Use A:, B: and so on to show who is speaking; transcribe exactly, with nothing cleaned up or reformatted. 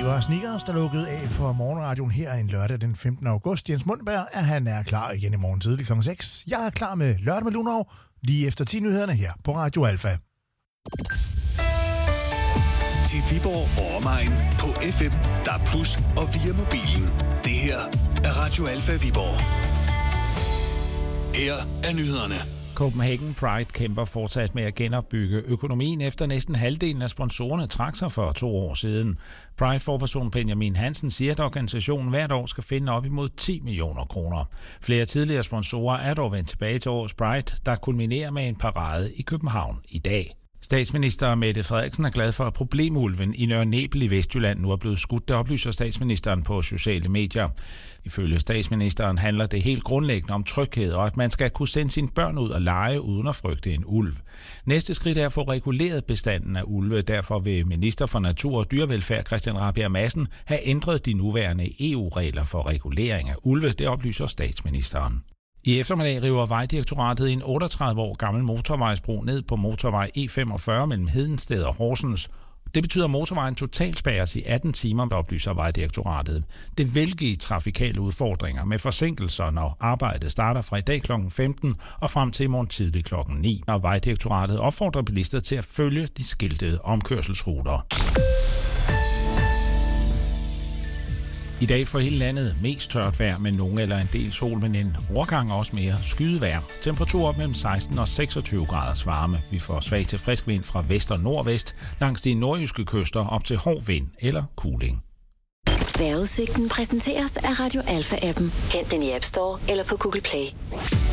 A: var Sneakers, der lukkede af for morgenradioen her en lørdag den femtende august. Jens Mundberg, at han er klar igen i morgen tidlig klokken seks. Jeg er klar med Lørdag med Lunov, lige efter ti nyhederne her på Radio Alfa.
B: Til Viborg og omegn på F M, D A B plus, og via mobilen. Det her er Radio Alfa Viborg. Her er nyhederne.
C: Copenhagen Pride kæmper fortsat med at genopbygge økonomien efter næsten halvdelen af sponsorerne trak sig for to år siden. Pride-forperson Benjamin Hansen siger, at organisationen hvert år skal finde op imod ti millioner kroner. Flere tidligere sponsorer er dog vendt tilbage til årets Pride, der kulminerer med en parade i København i dag. Statsminister Mette Frederiksen er glad for, at problemulven i Nørre Nebel i Vestjylland nu er blevet skudt. Det oplyser statsministeren på sociale medier. Ifølge statsministeren handler det helt grundlæggende om tryghed, og at man skal kunne sende sine børn ud og lege uden at frygte en ulv. Næste skridt er at få reguleret bestanden af ulve. Derfor vil minister for Natur og Dyrevelfærd Christian Rabjerg Madsen have ændret de nuværende E U-regler for regulering af ulve. Det oplyser statsministeren. I eftermiddag river Vejdirektoratet en otteogtredive år gammel motorvejsbro ned på motorvej E femogfyrre mellem Hedensted og Horsens. Det betyder, at motorvejen totalt spærres i atten timer, oplyser Vejdirektoratet. Det vil give trafikale udfordringer med forsinkelser, når arbejdet starter fra i dag klokken femten og frem til i morgen tidlig klokken ni. Og Vejdirektoratet opfordrer bilister til at følge de skiltede omkørselsruter. I dag for hele landet mest tørt vejr med nogen eller en del sol, men en overgang også mere skydevejr. Temperatur mellem seksten og seksogtyve graders varme. Vi får svag til frisk vind fra vest og nordvest langs de nordjyske kyster op til hård vind eller kuling.
D: Vejrudsigten præsenteres af Radio Alfa-appen. Hent den i App Store eller på Google Play.